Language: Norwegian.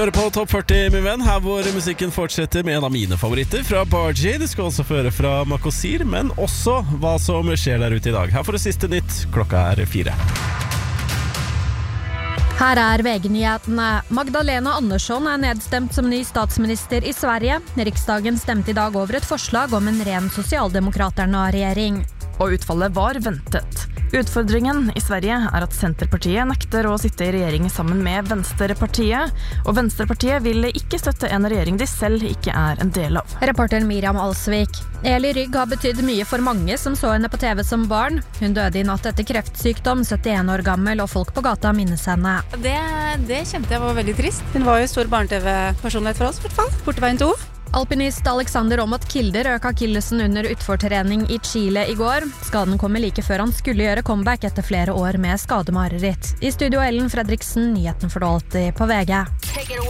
Hør på Topp 40, min venn, her hvor musikken fortsetter med en av mine favoritter fra Bargy. Du skal også føre fra Makosir, men også hva som skjer der ute i dag. Her får du siste nytt, klokka 4. Her VG-nyhetene. Magdalena Andersson nedstemt som ny statsminister i Sverige. Riksdagen stemte i dag over et forslag om en ren sosialdemokraterna-regjering. Og utfallet var ventet. Utfordringen i Sverige at Centerpartiet nekter å sitte i regjering sammen med Venstrepartiet, og Venstrepartiet vil ikke støtte en regjering de selv ikke en del av. Reporter Miriam Alsvik. Eli Rygg har betydd mye for mange som så henne på TV som barn. Hun døde i natt etter kreftsykdom, 71 år gammel, og folk på gata minnes henne. Det kjente jeg var veldig trist. Hun var jo stor barne-TV-personlighet for oss, i hvert fall. Porteveien 2. Alpinist Alexander Aamodt Kilde røk akillesen under utfortrening i Chile i går. Skaden kommer like før han skulle gjøre comeback etter flere år med skademareritt. I studio Ellen Fredriksen, nyheten for det alltid på VG.